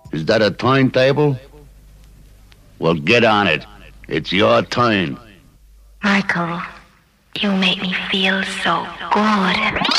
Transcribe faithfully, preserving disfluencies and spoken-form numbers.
Is that a turntable? Well, get on it. It's your turn. Michael, you make me feel so good.